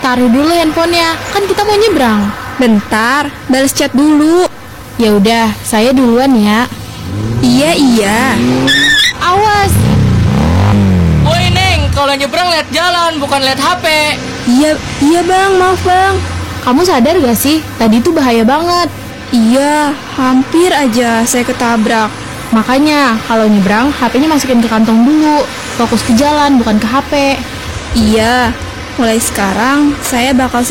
Taruh dulu handphonenya, kan kita mau nyebrang. Bentar, balas chat dulu. Ya udah, saya duluan ya. Iya. Awas. Woi Neng, kalau nyebrang lihat jalan, bukan lihat HP. Iya bang, maaf bang. Kamu sadar gak sih, tadi tuh bahaya banget. Iya, hampir aja saya ketabrak. Makanya, kalau nyebrang, HP-nya masukin ke kantong dulu. Fokus ke jalan, bukan ke HP. Iya, mulai sekarang saya bakal